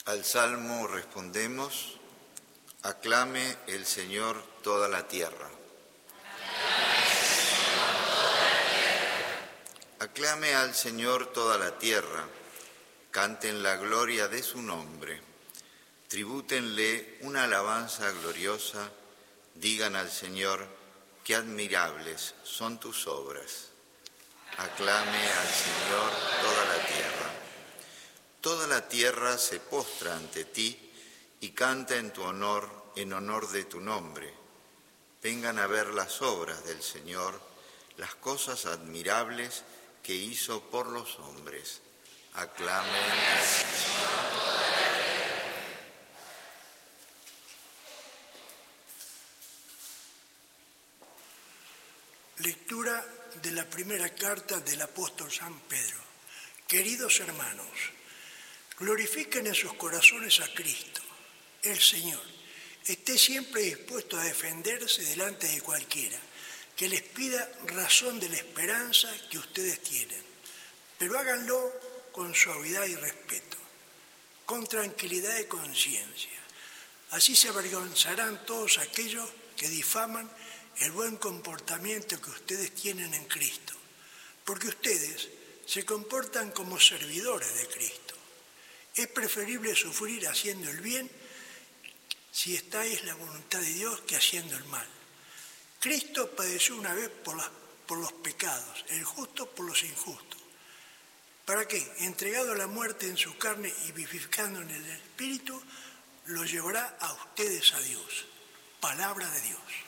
Al Salmo respondemos: aclame el Señor toda la tierra. Aclame al Señor toda la tierra, canten la gloria de su nombre, tribútenle una alabanza gloriosa, digan al Señor, qué admirables son tus obras. Aclame al Señor toda la tierra. Toda la tierra se postra ante ti y canta en tu honor, en honor de tu nombre. Vengan a ver las obras del Señor, las cosas admirables que hizo por los hombres. Aclamen al Señor toda la tierra. Lectura de la primera carta del apóstol San Pedro. Queridos hermanos, glorifiquen en sus corazones a Cristo, el Señor. Esté siempre dispuesto a defenderse delante de cualquiera que les pida razón de la esperanza que ustedes tienen, pero háganlo con suavidad y respeto, con tranquilidad de conciencia. Así se avergonzarán todos aquellos que difaman el buen comportamiento que ustedes tienen en Cristo, porque ustedes se comportan como servidores de Cristo. Es preferible sufrir haciendo el bien, si esta es la voluntad de Dios, que haciendo el mal. Cristo padeció una vez por los pecados, el justo por los injustos. ¿Para qué? Entregado a la muerte en su carne y vivificando en el Espíritu, lo llevará a ustedes a Dios. Palabra de Dios.